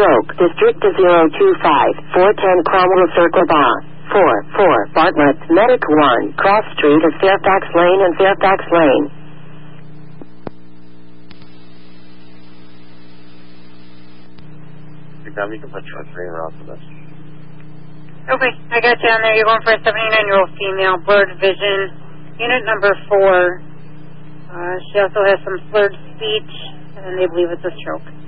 stroke. District to 025, 410 Cromwell Circle, Bar. 4 Bartlett, Medic 1, Cross Street of Fairfax Lane and Fairfax Lane. You can put your trainer off of this. Okay, I got you on there. You're going for a 79-year-old female, blurred vision, unit number 4. She also has some slurred speech, and they believe it's a stroke.